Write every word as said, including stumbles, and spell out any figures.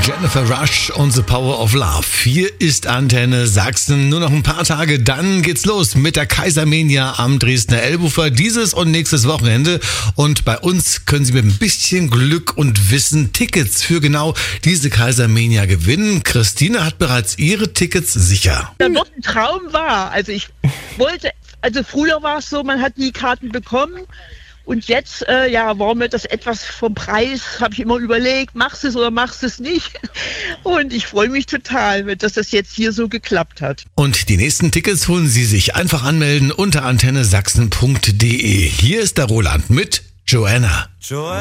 Jennifer Rush und The Power of Love. Hier ist Antenne Sachsen. Nur noch ein paar Tage, dann geht's los mit der Kaisermania am Dresdner Elbufer. Dieses und nächstes Wochenende. Und bei uns können Sie mit ein bisschen Glück und Wissen Tickets für genau diese Kaisermania gewinnen. Christine hat bereits ihre Tickets sicher. Da wird ein Traum wahr. Also ich wollte, also früher war es so, man hat die Karten bekommen. Und jetzt, äh, ja, war mir das etwas vom Preis, habe ich immer überlegt, machst du es oder machst du es nicht? Und ich freue mich total, dass das jetzt hier so geklappt hat. Und die nächsten Tickets holen Sie sich einfach anmelden unter antenne sachsen punkt de. Hier ist der Roland mit Joanna. Joanna.